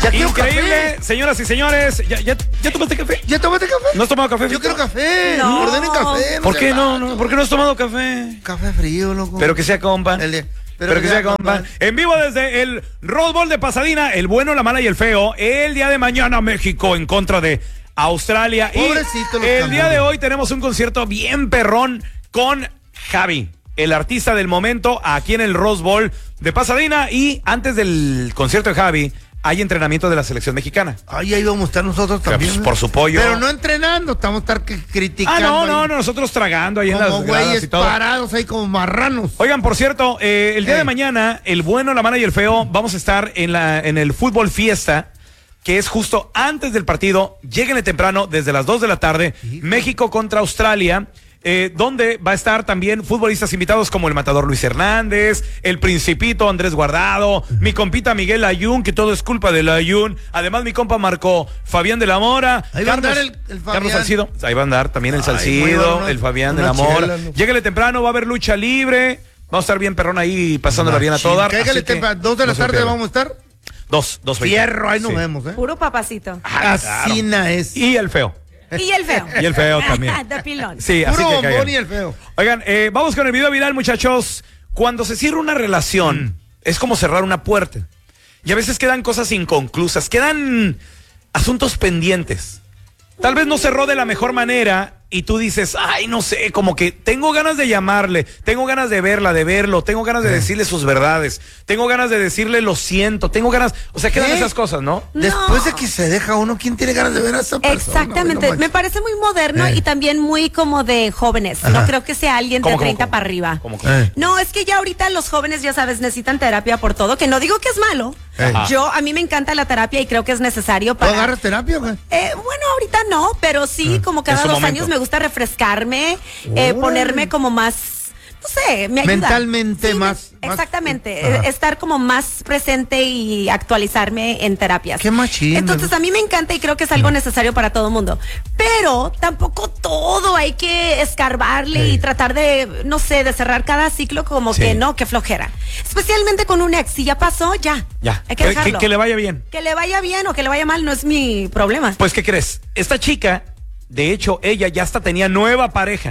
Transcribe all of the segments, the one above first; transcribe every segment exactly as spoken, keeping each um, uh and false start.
Increíble, señoras y señores. ¿Ya, ya, ¿Ya tomaste café? ¿Ya tomaste café? ¿No has tomado café? Yo quiero café. No. Ordenen café. No ¿Por qué no, no? no? ¿Por qué no has tomado café? Café frío, loco. Pero que sea compa. El de- Pero, pero que sea compa. En vivo desde el Rose Bowl de Pasadena, el bueno, la mala y el feo. El día de mañana, México en contra de Australia. Pobrecito Y los el campeones. día de hoy tenemos un concierto bien perrón con Javi, el artista del momento, aquí en el Rose Bowl de Pasadena. Y antes del concierto de Javi, hay entrenamiento de la selección mexicana. Ay, ahí vamos a estar nosotros también. Pues, por su pollo. Pero no entrenando, estamos a estar que- criticando. Ah, no, ahí. no, no, nosotros tragando ahí en Como las gradas güeyes y todo. parados ahí como marranos. Oigan, por cierto, eh, el día Ey. de mañana, el bueno, la mala y el feo, vamos a estar en, la, en el fútbol fiesta, que es justo antes del partido. Lléguenle temprano, desde las dos de la tarde, Hijo. México contra Australia, eh, donde va a estar también futbolistas invitados como el matador Luis Hernández, el principito Andrés Guardado, mi compita Miguel Ayun, que todo es culpa del Ayun. Además, mi compa Marco Fabián de la Mora. Ahí va a andar el- el Carlos Fabián. Salcido. Ahí va a andar también el Ay, muy Salcido, bueno, el Fabián de una la Mora. chela, ¿no? Lléguele temprano, va a haber lucha libre. Vamos a estar bien perrón ahí, pasándola bien a todo dar. Cáigale así que temprano, dos de la no se tarde pierdan. vamos a estar. Dos, dos veinte. Fierro, ahí nos Sí. vemos, ¿eh? Puro papacito. Ah, claro. Asina es. Y el feo. Y el feo. Y el feo también. De pilón. Sí, así Puro que bombón caigan. y el feo. Oigan, eh, vamos con el video viral, muchachos. Cuando se cierra una relación, es como cerrar una puerta. Y a veces quedan cosas inconclusas, quedan asuntos pendientes. Tal vez no cerró de la mejor manera y tú dices, ay, no sé, como que tengo ganas de llamarle, tengo ganas de verla, de verlo, tengo ganas de decirle sus verdades, tengo ganas de decirle lo siento, tengo ganas, o sea, quedan ¿Qué? esas cosas, ¿no? Después de que se deja uno, ¿quién tiene ganas de ver a esa persona? Exactamente, güey? No me parece muy moderno Eh. y también muy como de jóvenes. No Ajá. creo que sea alguien de ¿Cómo, cómo, treinta cómo? para arriba. ¿Cómo, cómo? Eh. No, es que ya ahorita los jóvenes, ya sabes, necesitan terapia por todo, que no digo que es malo. Eh. Yo, a mí me encanta la terapia y creo que es necesario ¿Tú para... agarras terapia o qué? Eh, bueno, ahorita no, pero sí, como cada su dos momento. años me gusta refrescarme, eh, Órale. ponerme como más, no sé, me ayuda. Mentalmente Sí, más- me- más- Exactamente, Ajá. eh, estar como más presente y actualizarme en terapias. Qué machín, Entonces ¿verdad? a mí me encanta y creo que es algo necesario para todo el mundo. Pero tampoco todo hay que escarbarle Sí. y tratar de, no sé, de cerrar cada ciclo como Sí. que no, que flojera. Especialmente con un ex, si ya pasó, ya. Ya, Hay que que, dejarlo. que- que le vaya bien. Que le vaya bien o que le vaya mal no es mi problema. Pues, ¿qué crees? Esta chica, de hecho, ella ya hasta tenía nueva pareja.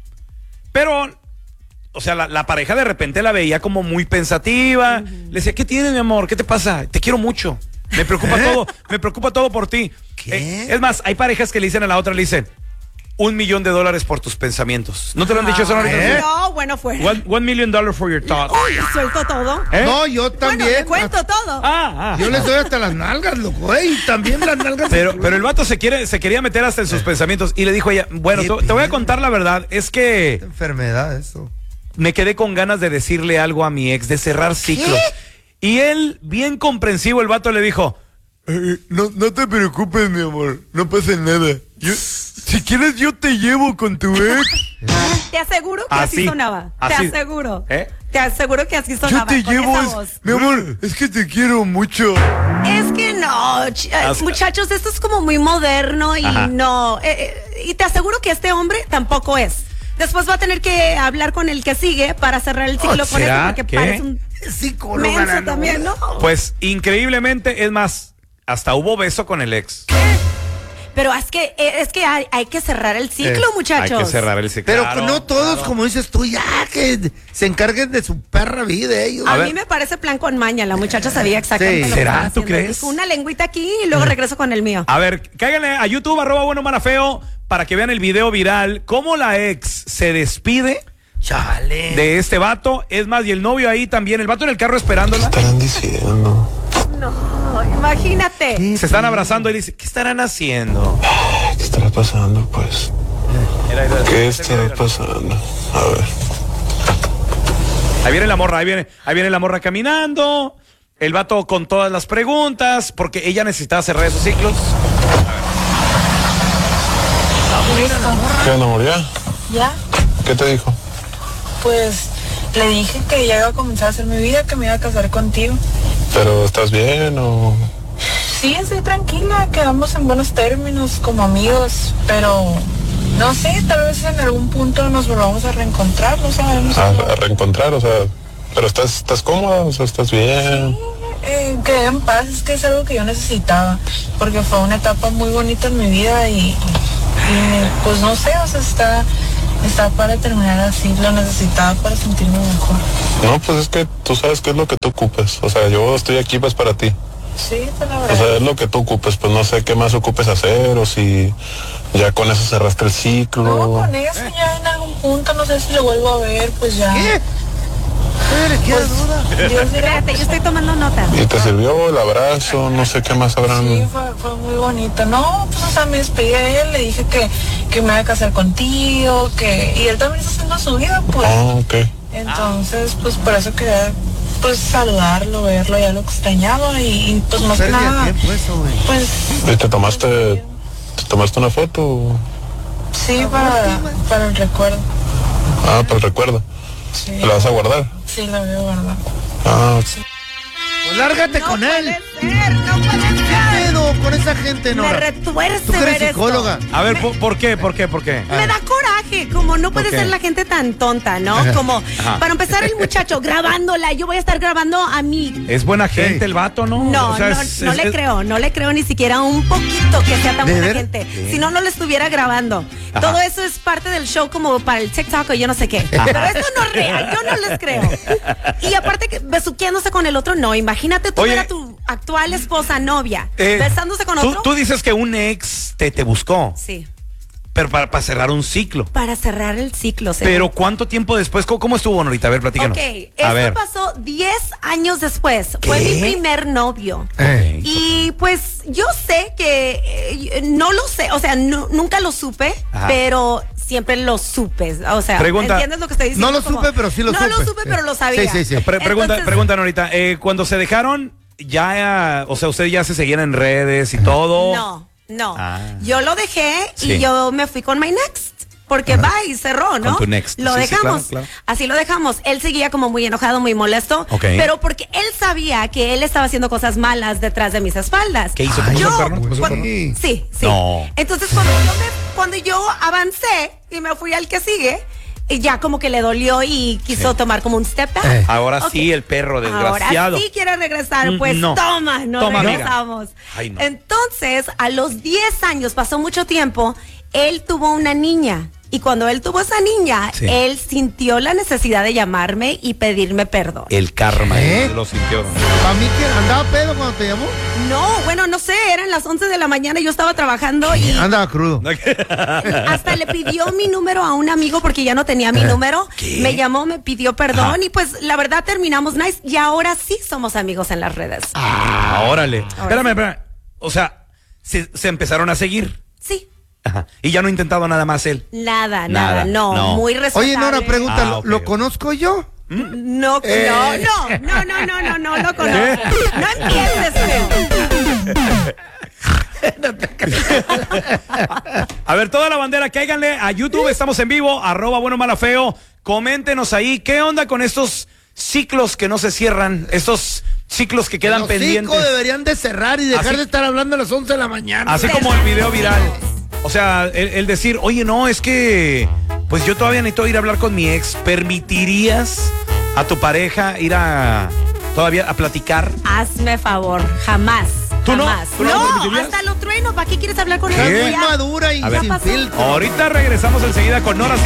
Pero, o sea, la, la pareja de repente la veía como muy pensativa. Le decía, ¿qué tienes, mi amor? ¿Qué te pasa? Te quiero mucho. Me preocupa ¿Eh? todo, me preocupa todo por ti. ¿Qué? Eh, es más, hay parejas que le dicen a la otra, le dicen, un millón de dólares por tus pensamientos. ¿No te lo han dicho eso ahorita? ¿Eh? No, bueno, fue. One, one million dollars for your thoughts. Uy, suelto todo. ¿Eh? No, yo también. Bueno, le cuento todo. Ah, ah. Yo les doy hasta las nalgas, loco. ¿eh? Y también las nalgas. Pero, pero el vato se quiere, se quería meter hasta en sus pensamientos y le dijo a ella, bueno, Qué te, te voy a pedo. contar la verdad, es que Qué enfermedad eso. me quedé con ganas de decirle algo a mi ex, de cerrar ciclos. Y él, bien comprensivo, el vato le dijo, "Eh, no, no te preocupes, mi amor, no pasa nada. Yo, si quieres yo te llevo con tu ex. Te aseguro que así, Así, sonaba. así. Te aseguro. ¿Eh? Te aseguro que así Yo sonaba. te con llevo, esa es- voz. mi amor, es que te quiero mucho. Es que no, ch- eh, As- muchachos, esto es como muy moderno y Ajá. no. eh, eh, y te aseguro que este hombre tampoco es. Después va a tener que hablar con el que sigue para cerrar el ciclo Oh, con ¿será? eso porque ¿Qué? parece un Psicóloga. menso la también, novela. ¿no? Pues increíblemente, es más, hasta hubo beso con el ex. Pero es que eh, es que hay, hay que cerrar el ciclo, Eh, muchachos. Hay que cerrar el ciclo. Pero Claro, no todos, claro. como dices tú, ya que se encarguen de su perra vida ellos. A, A mí ver. me parece plan con maña. La muchacha sabía exactamente Sí. lo que ¿Será? estaba ¿Tú haciendo. crees? Dijo, una lengüita aquí y luego regreso con el mío. A ver, cáiganle a YouTube, arroba bueno mana feo, para que vean el video viral, cómo la ex se despide Chale. de este vato. Es más, y el novio ahí también, el vato en el carro esperándola. estarán diciendo? No, imagínate. Se están abrazando y dice, ¿qué estarán haciendo? ¿Qué estará pasando, pues? ¿Qué estará pasando? A ver. Ahí viene la morra, ahí viene, ahí viene la morra caminando. El vato con todas las preguntas, porque ella necesitaba cerrar esos ciclos. ¿Qué onda, amor? ¿Ya? Ya, ¿Qué te dijo? pues le dije que ya iba a comenzar a hacer mi vida, que me iba a casar contigo. ¿Pero estás bien o...? Sí, estoy tranquila, quedamos en buenos términos como amigos, pero no sé, tal vez en algún punto nos volvamos a reencontrar, no sabemos. A, a reencontrar, o sea... ¿Pero estás, estás cómoda? O sea, ¿estás bien? eh, quedé en paz, es que es algo que yo necesitaba, porque fue una etapa muy bonita en mi vida y, y pues no sé, o sea, está, está para terminar así, lo necesitaba para sentirme mejor. No, pues es que tú sabes qué es lo que tú ocupes. O sea, yo estoy aquí pues para ti. Sí, pues la O verdad. sea, es lo que tú ocupes, pues no sé qué más ocupes hacer o si ya con eso cerraste el ciclo. No, con eso ya en algún punto, no sé si lo vuelvo a ver, pues ya. ¿Qué? ¿Qué queda duda? Dios dirá. Espérate, yo estoy tomando nota. ¿Y te sirvió el abrazo? No sé qué más habrán... Sí, fue, fue muy bonito. No, pues o sea, me despedí de él, le dije que, que me iba a casar contigo, que... Y él también está haciendo su vida, pues. Ah, ok. Entonces, pues por eso quería, pues saludarlo, verlo, ya lo extrañaba y, y, pues más que Pérdida de nada, tiempo eso, güey. pues... ¿Y te tomaste, te tomaste una foto? Sí, para, para el recuerdo. Ah, para el recuerdo. Sí, ¿La vas a guardar? sí, la voy a guardar. Ah, Pues lárgate No con puede él. ser, no puede ¿Qué ser. pedo con esa gente, Me Nora? retuerce Tú que ver eres esto. psicóloga. A ver, ¿por, por qué? ¿Por qué? ¿Por qué? Me da coraje, como no puede ¿Por qué? ser la gente tan tonta, ¿no? Como, Ajá. para empezar, el muchacho grabándola, yo voy a estar grabando a mí. Es buena gente Sí. el vato, ¿no? No, O sea, no, es- no es- le es- creo, no le creo ni siquiera un poquito que sea tan ¿De buena veras? gente. Si no, no le estuviera grabando. Ajá. Todo eso es parte del show como para el TikTok o yo no sé qué. Pero esto no es real, yo no les creo. Y aparte que besuqueándose con el otro, no. Imagínate tú Oye. ver a tu actual esposa, novia, eh, besándose con tú, otro. tú dices que un ex te, te buscó, Sí, pero para, para cerrar un ciclo. para cerrar el ciclo. ¿sí? Pero ¿cuánto tiempo después? ¿Cómo, cómo estuvo, Norita? A ver, platícanos. Ok, a esto ver. pasó diez años después. Fue ¿Qué? mi primer novio. Eh. Y pues yo sé que eh, no lo sé, o sea, no- nunca lo supe, Ajá. pero siempre lo supe. O sea, Pregunta- ¿entiendes lo que estoy diciendo? No lo Como, supe, pero sí lo no supe. No lo supe, pero lo sabía. Sí, sí, sí. Pre- pregunta, Entonces, pregunta, Norita. Eh, cuando se dejaron, ya, eh, o sea, ustedes ya se seguían en redes y todo. No, no. Ah. Yo lo dejé Sí. y yo me fui con my next. Porque va y cerró, ¿no? Con tu next. Lo Sí, sí, dejamos. claro, claro. Así lo dejamos. Él seguía como muy enojado, muy molesto. Ok. Pero porque él sabía que él estaba haciendo cosas malas detrás de mis espaldas. ¿Qué hizo? Ay, ¿Puso yo, el cuerno? ¿Puso el cu- cuerno? Sí. Sí, sí. No. Entonces cuando yo, me- cuando yo avancé y me fui al que sigue, y ya como que le dolió y quiso Sí. tomar como un step back. Eh. Ahora Ok. sí, el perro desgraciado. Ahora sí quiere regresar, Mm, pues no. toma, no Toma, amiga. regresamos. Ay, no. Entonces, a los diez años, pasó mucho tiempo, él tuvo una niña. Y cuando él tuvo esa niña, Sí. él sintió la necesidad de llamarme y pedirme perdón. El karma, ¿Eh? eh, lo sintió. ¿A mí que andaba pedo cuando te llamó? No, bueno, no sé, eran las once de la mañana y yo estaba trabajando y Andaba crudo. hasta le pidió mi número a un amigo porque ya no tenía mi número. ¿Qué? Me llamó, me pidió perdón Ajá. y pues la verdad terminamos nice y ahora sí somos amigos en las redes. Ah, órale. Ahora Espérame, sí. espérame. O sea, se, se empezaron a seguir. Sí. Ajá. Y ya no ha intentado nada más él. Nada, Nada, nada, no, no. muy respetable. Oye, Nora, pregunta, Ah, ¿lo- ok, ¿lo ok. conozco yo? No, Eh. no, no, no, no, no, no, no, lo conozco. No empieces, Leo. A ver, toda la bandera, cáiganle a YouTube, estamos en vivo, arroba bueno mala feo. Coméntenos ahí, ¿qué onda con estos ciclos que no se cierran? Estos ciclos que quedan Los pendientes. cinco deberían de cerrar y dejar Así- de estar hablando a las once de la mañana. Así como el video viral. O sea, el, el decir, oye, no, es que pues yo todavía necesito ir a hablar con mi ex. ¿Permitirías a tu pareja ir a todavía a platicar? Hazme favor, jamás. ¿Tú no? jamás. ¿Tú no lo permitirías? hasta lo trueno, ¿para qué quieres hablar con Estás él? muy Ya. madura y A ver. sin pasó? filtro. Ahorita regresamos enseguida con Nora.